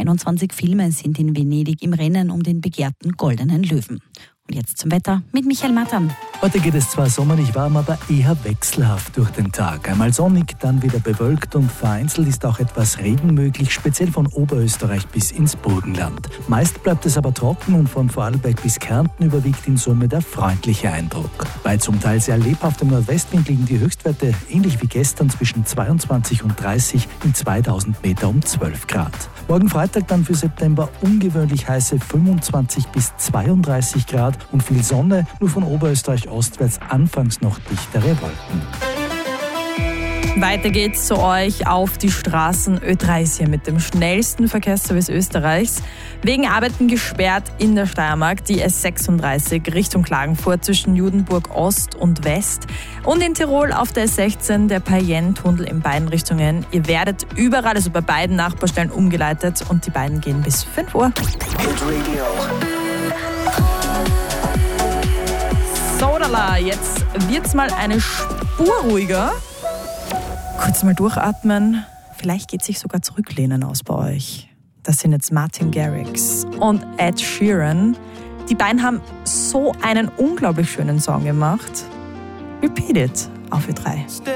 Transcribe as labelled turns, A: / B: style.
A: 21 Filme sind in Venedig im Rennen um den begehrten Goldenen Löwen. Und jetzt zum Wetter mit Michael Mattern.
B: Heute geht es zwar sommerlich warm, aber eher wechselhaft durch den Tag. Einmal sonnig, dann wieder bewölkt und vereinzelt ist auch etwas Regen möglich, speziell von Oberösterreich bis ins Burgenland. Meist bleibt es aber trocken und von Vorarlberg bis Kärnten überwiegt in Summe der freundliche Eindruck. Bei zum Teil sehr lebhaftem Nordwestwind liegen die Höchstwerte ähnlich wie gestern zwischen 22 und 30 in 2000 Meter um 12 Grad. Morgen Freitag dann für September ungewöhnlich heiße 25 bis 32 Grad und viel Sonne, nur von Oberösterreich ostwärts anfangs noch dichtere Wolken.
C: Weiter geht's zu euch auf die Straßen. Ö3 ist hier mit dem schnellsten Verkehrsservice Österreichs. Wegen Arbeiten gesperrt in der Steiermark die S36 Richtung Klagenfurt zwischen Judenburg Ost und West. Und in Tirol auf der S16 der Payenne-Tunnel in beiden Richtungen. Ihr werdet überall, also bei beiden Nachbarstellen, umgeleitet und die beiden gehen bis 5 Uhr. Sodala, jetzt wird's mal eine Spur ruhiger. Kurz mal durchatmen. Vielleicht geht sich sogar zurücklehnen aus bei euch. Das sind jetzt Martin Garrix und Ed Sheeran. Die beiden haben so einen unglaublich schönen Song gemacht. Repeat It auf Ö3.